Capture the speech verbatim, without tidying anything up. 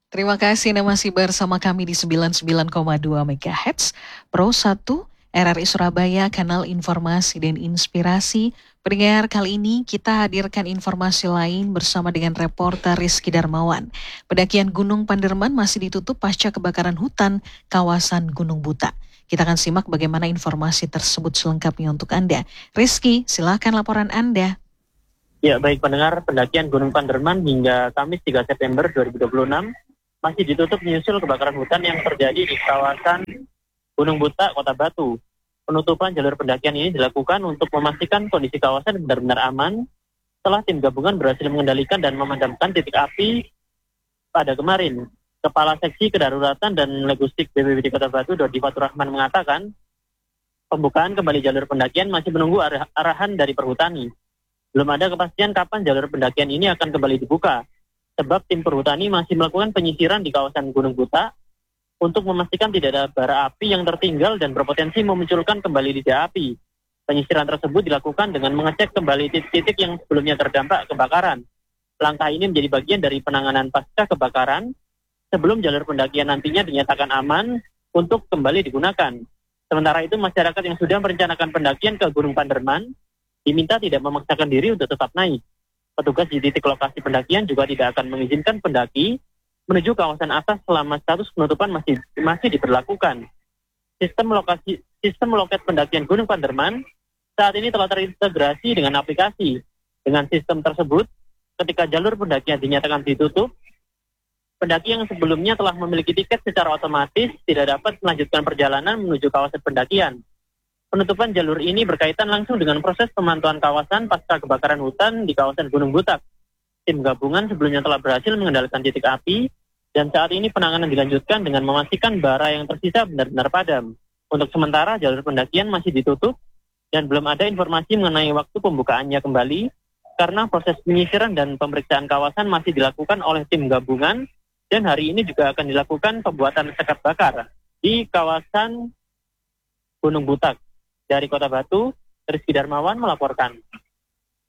Terima kasih Anda masih bersama kami di sembilan puluh sembilan koma dua MHz, Pro satu, R R I Surabaya, kanal informasi dan inspirasi. Pendengar, kali ini kita hadirkan informasi lain bersama dengan reporter Rizky Darmawan. Pendakian Gunung Panderman masih ditutup pasca kebakaran hutan kawasan Gunung Buta. Kita akan simak bagaimana informasi tersebut selengkapnya untuk Anda. Rizky, silakan laporan Anda. Ya, baik pendengar, pendakian Gunung Panderman hingga Kamis tiga September dua ribu dua puluh enam masih ditutup menyusul kebakaran hutan yang terjadi di kawasan Gunung Buta, Kota Batu. Penutupan jalur pendakian ini dilakukan untuk memastikan kondisi kawasan benar-benar aman setelah tim gabungan berhasil mengendalikan dan memadamkan titik api pada kemarin. Kepala Seksi Kedaruratan dan Logistik B P B D Kota Batu, Dodi Fatur Rahman, mengatakan pembukaan kembali jalur pendakian masih menunggu arah- arahan dari Perhutani. Belum ada kepastian kapan jalur pendakian ini akan kembali dibuka, sebab tim Perhutani masih melakukan penyisiran di kawasan Gunung Buta untuk memastikan tidak ada bara api yang tertinggal dan berpotensi memunculkan kembali lidah api. Penyisiran tersebut dilakukan dengan mengecek kembali titik-titik yang sebelumnya terdampak kebakaran. Langkah ini menjadi bagian dari penanganan pasca kebakaran sebelum jalur pendakian nantinya dinyatakan aman untuk kembali digunakan. Sementara itu, masyarakat yang sudah merencanakan pendakian ke Gunung Panderman diminta tidak memaksakan diri untuk tetap naik. Petugas di titik lokasi pendakian juga tidak akan mengizinkan pendaki menuju kawasan atas selama status penutupan masih masih diberlakukan. Sistem lokasi sistem loket pendakian Gunung Panderman saat ini telah terintegrasi dengan aplikasi. Dengan sistem tersebut, ketika jalur pendakian dinyatakan ditutup, pendaki yang sebelumnya telah memiliki tiket secara otomatis tidak dapat melanjutkan perjalanan menuju kawasan pendakian. Penutupan jalur ini berkaitan langsung dengan proses pemantauan kawasan pasca kebakaran hutan di kawasan Gunung Butak. Tim gabungan sebelumnya telah berhasil mengendalikan titik api, dan saat ini penanganan dilanjutkan dengan memastikan bara yang tersisa benar-benar padam. Untuk sementara, jalur pendakian masih ditutup, dan belum ada informasi mengenai waktu pembukaannya kembali, karena proses penyisiran dan pemeriksaan kawasan masih dilakukan oleh tim gabungan, dan hari ini juga akan dilakukan pembuatan sekat bakar di kawasan Gunung Butak. Dari Kota Batu, Rizky Darmawan melaporkan.